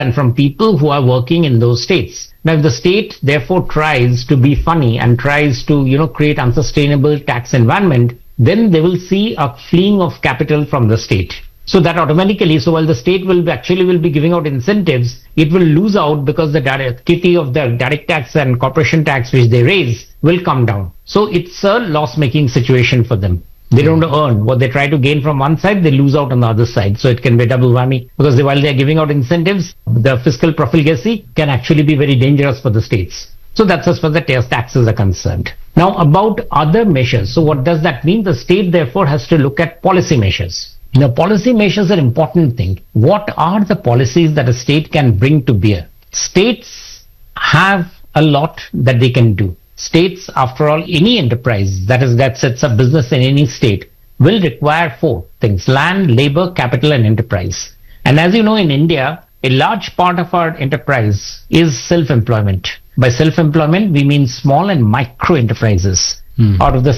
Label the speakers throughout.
Speaker 1: and from people who are working in those states. Now, if the state therefore tries to be funny and tries to, create unsustainable tax environment, then they will see a fleeing of capital from the state. So that automatically, while the state will be giving out incentives, it will lose out because the kitty of the direct tax and corporation tax which they raise will come down. So it's a loss-making situation for them. They don't earn. What they try to gain from one side, they lose out on the other side. So it can be a double whammy because while they're giving out incentives, the fiscal profligacy can actually be very dangerous for the states. So that's as far as the taxes are concerned. Now about other measures. So what does that mean? The state therefore has to look at policy measures. Now policy measures are an important thing. What are the policies that a state can bring to bear? States have a lot that they can do. States, after all, any enterprise that sets up business in any state will require four things: land, labor, capital, and enterprise. And as you know, in India, a large part of our enterprise is self-employment. By self-employment, we mean small and micro enterprises. Out of the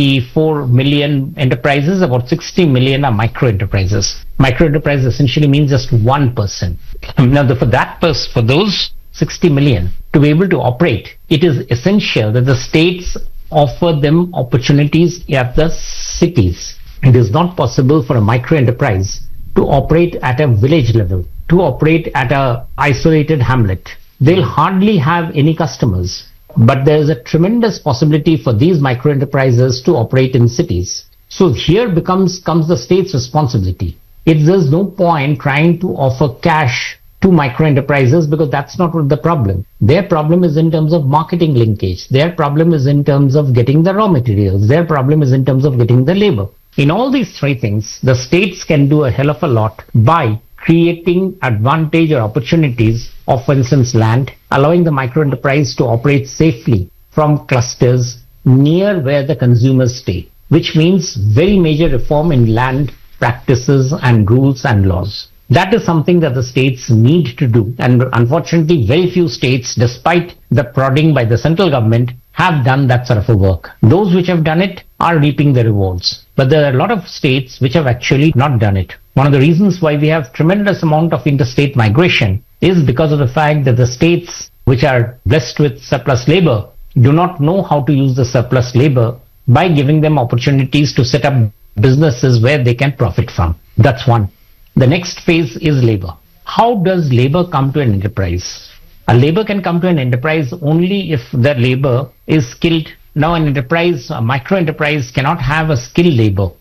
Speaker 1: 64 million enterprises, about 60 million are micro enterprises. Micro enterprise essentially means just one person. Now, for those 60 million to be able to operate, it is essential that the states offer them opportunities at the cities. It is not possible for a micro enterprise to operate at a village level, to operate at a isolated hamlet. They'll hardly have any customers. But there is a tremendous possibility for these micro enterprises to operate in cities. So here comes the state's responsibility. There's no point trying to offer cash to micro enterprises because that's not the problem. Their problem is in terms of marketing linkage. Their problem is in terms of getting the raw materials. Their problem is in terms of getting the labor. In all these three things, the states can do a hell of a lot by creating advantage or opportunities of, for instance, land, allowing the micro enterprise to operate safely from clusters near where the consumers stay, which means very major reform in land practices and rules and laws. That is something that the states need to do. And unfortunately, very few states, despite the prodding by the central government, have done that sort of a work. Those which have done it are reaping the rewards. But there are a lot of states which have actually not done it. One of the reasons why we have tremendous amount of interstate migration is because of the fact that the states which are blessed with surplus labor do not know how to use the surplus labor by giving them opportunities to set up businesses where they can profit from. That's one. The next phase is labor. How does labor come to an enterprise? A labor can come to an enterprise only if the labor is skilled. Now an enterprise, a micro enterprise cannot have a skilled labor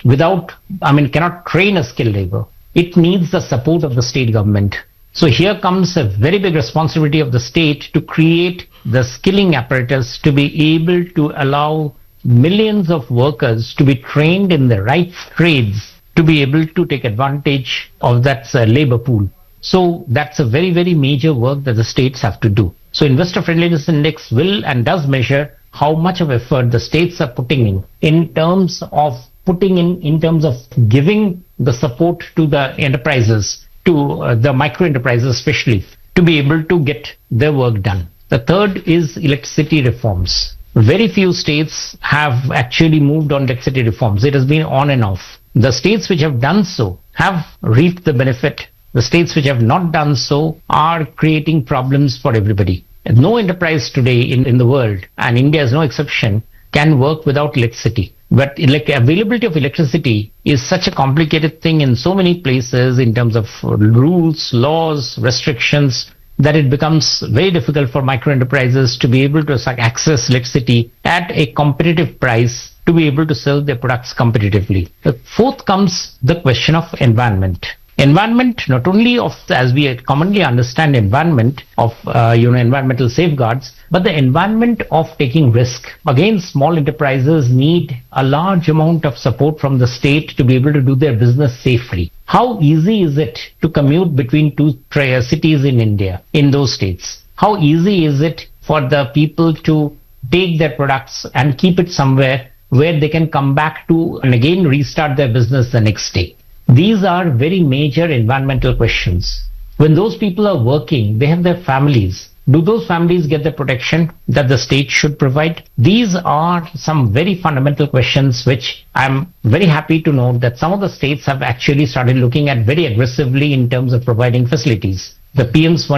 Speaker 1: cannot train a skilled labor. It needs the support of the state government. So here comes a very big responsibility of the state to create the skilling apparatus to be able to allow millions of workers to be trained in the right trades to be able to take advantage of that labor pool. So that's a very, very major work that the states have to do. So Investor Friendliness Index will and does measure how much of effort the states are putting in terms of giving the support to the enterprises, to the micro enterprises especially, to be able to get their work done. The third is electricity reforms. Very few states have actually moved on electricity reforms. It has been on and off. The states which have done so have reaped the benefit. The states which have not done so are creating problems for everybody. No enterprise today in the world, and India is no exception, can work without electricity. But availability of electricity is such a complicated thing in so many places in terms of rules, laws, restrictions, that it becomes very difficult for micro enterprises to be able to access electricity at a competitive price to be able to sell their products competitively. The fourth comes the question of environment. Environment, not only of, as we commonly understand environment of, environmental safeguards, but the environment of taking risk. Again, small enterprises need a large amount of support from the state to be able to do their business safely. How easy is it to commute between two cities in India, in those states? How easy is it for the people to take their products and keep it somewhere where they can come back to and again restart their business the next day? These are very major environmental questions. When those people are working, they have their families. Do those families get the protection that the state should provide? These are some very fundamental questions which I'm very happy to know that some of the states have actually started looking at very aggressively in terms of providing facilities. the PM's